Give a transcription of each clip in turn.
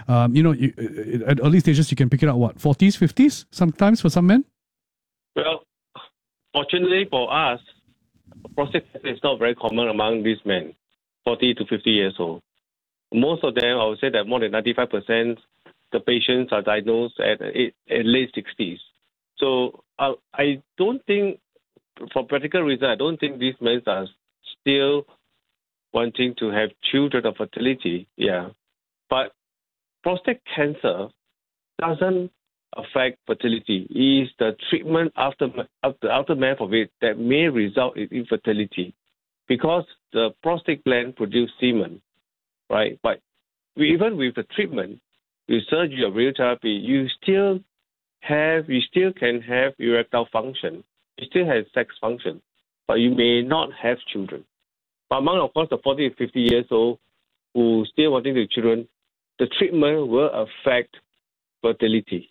At early stages, you can pick it up, 40s, 50s, sometimes for some men? Well, fortunately for us, prostate cancer is not very common among these men, 40 to 50 years old. Most of them, I would say that more than 95%, the patients are diagnosed at late 60s. So I don't think, for practical reasons, I don't think these men are still wanting to have children or fertility. Yeah. But prostate cancer doesn't affect fertility. It is the treatment aftermath of it that may result in infertility, because the prostate gland produces semen, right? But even with the treatment, with surgery or radiotherapy, you still can have erectile function. You still have sex function, but you may not have children. But among, of course, the 40 to 50 years old who still wanting to have children, the treatment will affect fertility.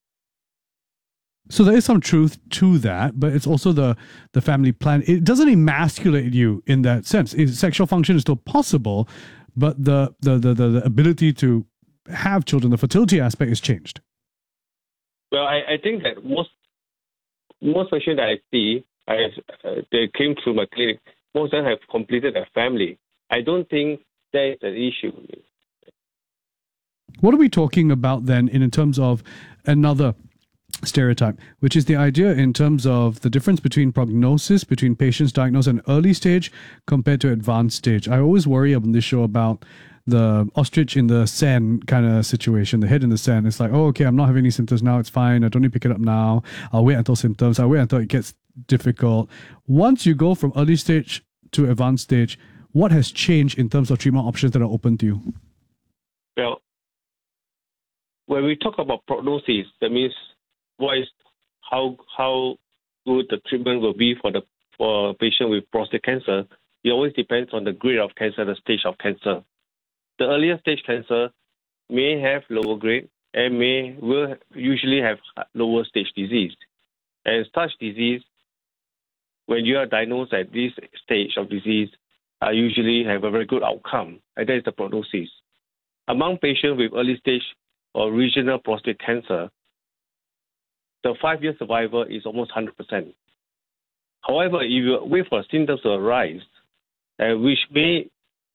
So there is some truth to that, but it's also the family plan. It doesn't emasculate you in that sense. Sexual function is still possible, but the ability to have children, the fertility aspect is changed. Well, I think that most patients that I see, they came through my clinic, most of them have completed a family. I don't think that is an issue. What are we talking about then in terms of another stereotype, which is the idea in terms of the difference between prognosis between patients diagnosed in early stage compared to advanced stage? I always worry on this show about the ostrich in the sand kind of situation, the head in the sand. It's like, oh, okay, I'm not having any symptoms now. It's fine. I don't need to pick it up now. I'll wait until symptoms. I'll wait until it gets difficult. Once you go from early stage to advanced stage, what has changed in terms of treatment options that are open to you? Well, when we talk about prognosis, that means how good the treatment will be for a patient with prostate cancer. It always depends on the grade of cancer, the stage of cancer. The earlier stage cancer may have lower grade and will usually have lower stage disease. And such disease, when you are diagnosed at this stage of disease, usually have a very good outcome, and that is the prognosis. Among patients with early stage or regional prostate cancer, the 5-year survival is almost 100%. However, if you wait for symptoms to arise, which may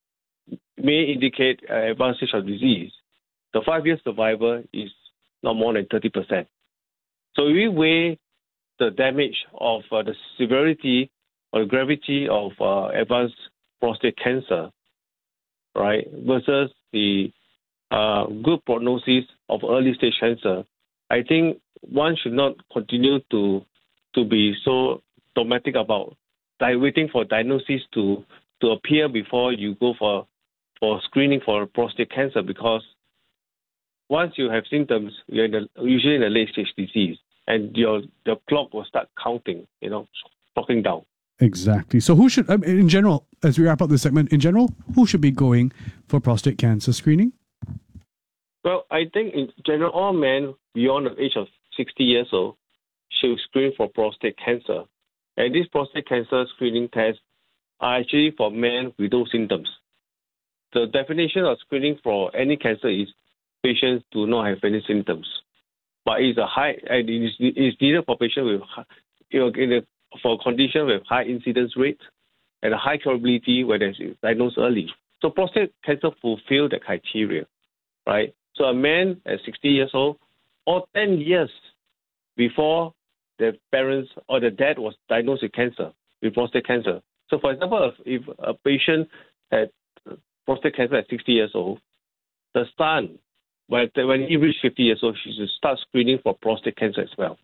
indicate advanced stage of disease, the 5-year survival is not more than 30%. So if we weigh the damage of the severity or gravity of advanced prostate cancer, right, versus the good prognosis of early stage cancer, I think one should not continue to be so dogmatic about waiting for diagnosis to appear before you go for screening for prostate cancer, because once you have symptoms, you're usually in a late stage disease, and the clock will start counting, clocking down. Exactly. So who should, in general, as we wrap up this segment, in general, who should be going for prostate cancer screening? Well, I think in general, all men beyond the age of 60 years old should screen for prostate cancer. And these prostate cancer screening tests are actually for men with those symptoms. The definition of screening for any cancer is patients do not have any symptoms. But it's needed for patients with, for a condition with high incidence rate and a high curability when it's diagnosed early. So prostate cancer fulfills the criteria, right? So a man at 60 years old or 10 years before the parents or the dad was diagnosed with cancer, with prostate cancer. So for example, if a patient had prostate cancer at 60 years old, the son, when he reached 50 years old, she should start screening for prostate cancer as well.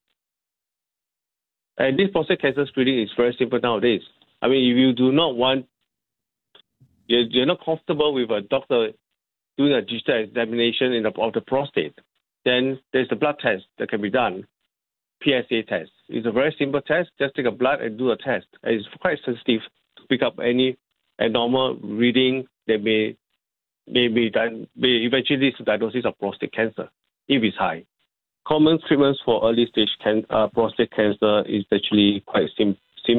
And this prostate cancer screening is very simple nowadays. I mean, if you do not want, you're not comfortable with a doctor doing a digital examination of the prostate, then there's a blood test that can be done, PSA test. It's a very simple test. Just take a blood and do a test. And it's quite sensitive to pick up any abnormal reading that may eventually lead to diagnosis of prostate cancer if it's high. Common treatments for early stage prostate cancer is actually quite